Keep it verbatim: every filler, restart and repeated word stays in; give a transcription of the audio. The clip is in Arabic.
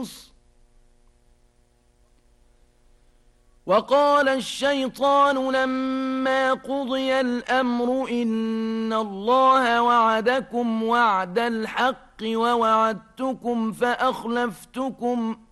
محيص. وقال الشيطان لما قضي الأمر إن الله وعدكم وعد الحق ووعدتكم فأخلفتكم